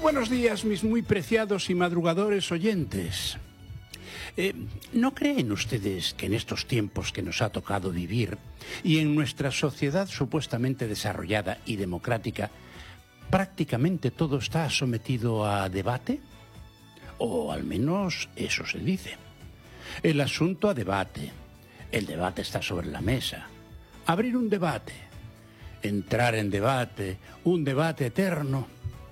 buenos días, mis muy preciados y madrugadores oyentes. ¿No creen ustedes que en estos tiempos que nos ha tocado vivir y en nuestra sociedad supuestamente desarrollada y democrática, prácticamente todo está sometido a debate? O al menos eso se dice. El asunto a debate. El debate está sobre la mesa. Abrir un debate. Entrar en debate. Un debate eterno.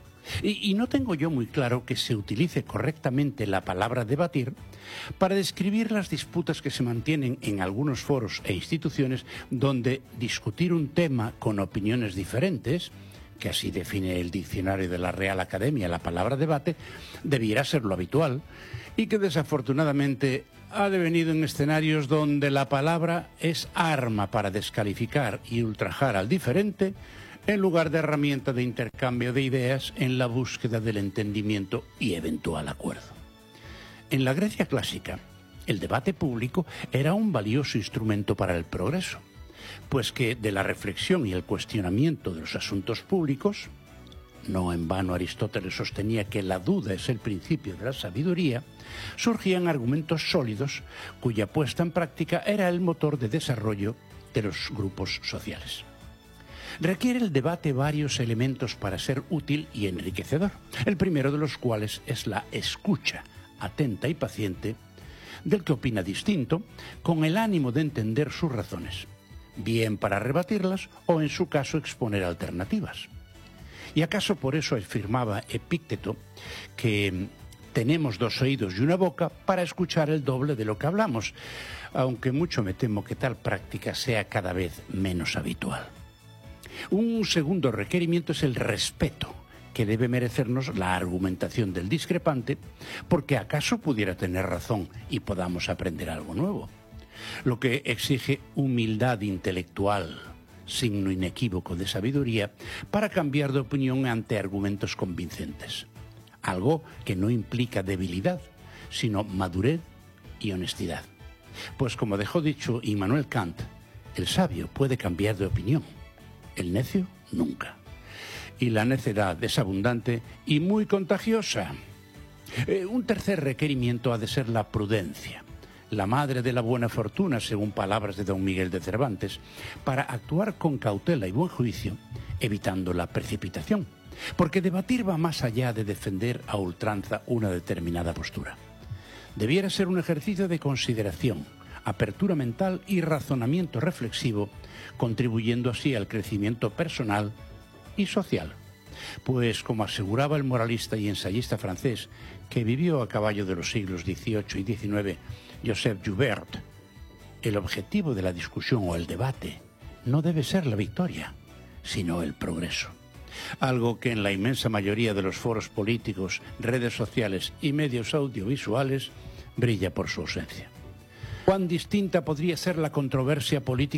Y no tengo yo muy claro que se utilice correctamente la palabra debatir para describir las disputas que se mantienen en algunos foros e instituciones donde discutir un tema con opiniones diferentes, que así define el diccionario de la Real Academia la palabra debate, debiera ser lo habitual y que desafortunadamente ha devenido en escenarios donde la palabra es arma para descalificar y ultrajar al diferente en lugar de herramienta de intercambio de ideas en la búsqueda del entendimiento y eventual acuerdo. En la Grecia clásica, el debate público era un valioso instrumento para el progreso, pues que de la reflexión y el cuestionamiento de los asuntos públicos, no en vano Aristóteles sostenía que la duda es el principio de la sabiduría, surgían argumentos sólidos cuya puesta en práctica era el motor de desarrollo de los grupos sociales. Requiere el debate varios elementos para ser útil y enriquecedor, el primero de los cuales es la escucha atenta y paciente del que opina distinto, con el ánimo de entender sus razones, bien para rebatirlas o en su caso exponer alternativas. ¿Y acaso por eso afirmaba Epícteto que tenemos dos oídos y una boca para escuchar el doble de lo que hablamos, aunque mucho me temo que tal práctica sea cada vez menos habitual? Un segundo requerimiento es el respeto que debe merecernos la argumentación del discrepante, porque acaso pudiera tener razón y podamos aprender algo nuevo. Lo que exige humildad intelectual, signo inequívoco de sabiduría, para cambiar de opinión ante argumentos convincentes. Algo que no implica debilidad, sino madurez y honestidad. Pues como dejó dicho Immanuel Kant, el sabio puede cambiar de opinión, el necio nunca. Y la necedad es abundante y muy contagiosa. Un tercer requerimiento ha de ser la prudencia, la madre de la buena fortuna, según palabras de don Miguel de Cervantes, para actuar con cautela y buen juicio, evitando la precipitación, porque debatir va más allá de defender a ultranza una determinada postura. Debiera ser un ejercicio de consideración, apertura mental y razonamiento reflexivo, contribuyendo así al crecimiento personal y social. Pues, como aseguraba el moralista y ensayista francés que vivió a caballo de los siglos XVIII y XIX, Joseph Joubert, el objetivo de la discusión o el debate no debe ser la victoria, sino el progreso. Algo que en la inmensa mayoría de los foros políticos, redes sociales y medios audiovisuales brilla por su ausencia. ¿Cuán distinta podría ser la controversia política